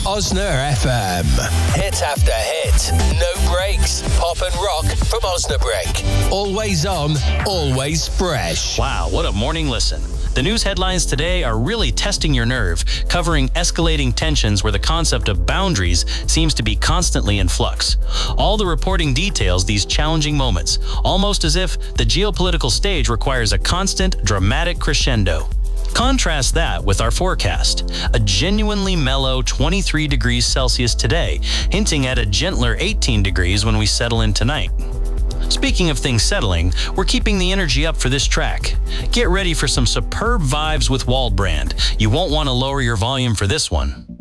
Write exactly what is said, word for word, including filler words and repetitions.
Osna F M. Hit after hit. No breaks. Pop and rock from Osnabrück. Always on, always fresh. Wow, what a morning listen. The news headlines today are really testing your nerve, covering escalating tensions where the concept of boundaries seems to be constantly in flux. All the reporting details these challenging moments, almost as if the geopolitical stage requires a constant, dramatic crescendo. Contrast that with our forecast. A genuinely mellow twenty-three degrees Celsius today, hinting at a gentler eighteen degrees when we settle in tonight. Speaking of things settling, we're keeping the energy up for this track. Get ready for some superb vibes with Waldbrand. You won't want to lower your volume for this one.